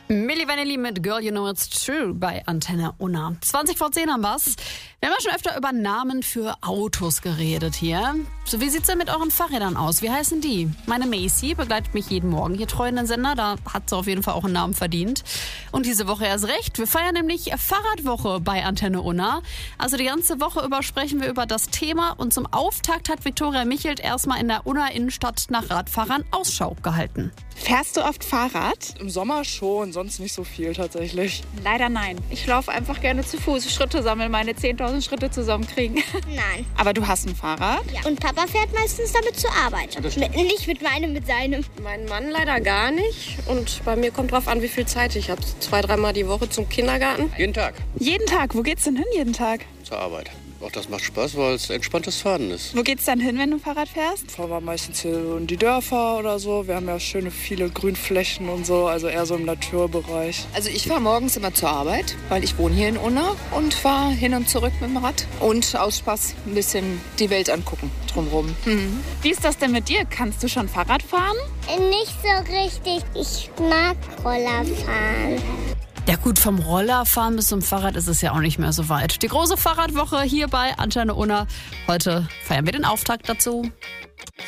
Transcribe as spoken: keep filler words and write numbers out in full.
Milli Vanilli mit Girl You Know It's True bei Antenne Unna. zwanzig vor zehn haben wir's. Wir haben ja schon öfter über Namen für Autos geredet hier. So, wie sieht's denn mit euren Fahrrädern aus? Wie heißen die? Meine Macy begleitet mich jeden Morgen hier treu in den Sender. Da hat sie auf jeden Fall auch einen Namen verdient. Und diese Woche erst recht. Wir feiern nämlich Fahrradwoche bei Antenne Unna. Also die ganze Woche über sprechen wir über das Thema. Und zum Auftakt hat Viktoria Michelt erstmal in der Unna Innenstadt nach Radfahrern Ausschau gehalten. Fährst du oft Fahrrad? Im Sommer schon, sonst nicht so viel tatsächlich. Leider nein. Ich laufe einfach gerne zu Fuß, Schritte sammeln, meine zehntausend Schritte zusammenkriegen. Nein. Aber du hast ein Fahrrad? Ja. Und Papa fährt meistens damit zur Arbeit. Mit, nicht mit meinem, mit seinem. Mein Mann leider gar nicht. Und bei mir kommt drauf an, wie viel Zeit ich habe. Zwei, dreimal die Woche zum Kindergarten. Jeden Tag. Jeden Tag? Wo geht's denn hin jeden Tag? Zur Arbeit. Auch das macht Spaß, weil es entspanntes Fahren ist. Wo geht's dann hin, wenn du Fahrrad fährst? Fahren wir meistens hier in die Dörfer oder so. Wir haben ja schöne viele Grünflächen und so, also eher so im Naturbereich. Also ich fahre morgens immer zur Arbeit, weil ich wohne hier in Unna und fahre hin und zurück mit dem Rad. Und aus Spaß ein bisschen die Welt angucken drumherum. Mhm. Wie ist das denn mit dir? Kannst du schon Fahrrad fahren? Nicht so richtig. Ich mag Roller fahren. Ja gut, vom Rollerfahren bis zum Fahrrad ist es ja auch nicht mehr so weit. Die große Fahrradwoche hier bei Antenne Unna. Heute feiern wir den Auftakt dazu.